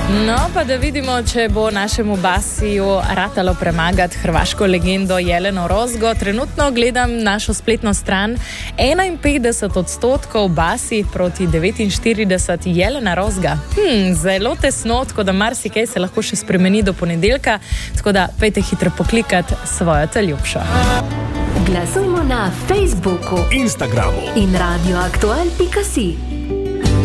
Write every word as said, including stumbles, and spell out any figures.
No, pa da vidimo, če bo našemu Basiju ratalo premagati hrvaško legendo Jeleno Rozgo. Trenutno gledam našo spletno stran. enainpetdeset odstotkov Basi proti devetinštirideset Jelena Rozga. Hm, zelo tesno, tako da marsikaj se lahko še spremeni do ponedeljka. Tako da pejte hitro poklikati svojo ljubšo. Glasujmo na Facebooku, Instagramu in radioaktual pika si.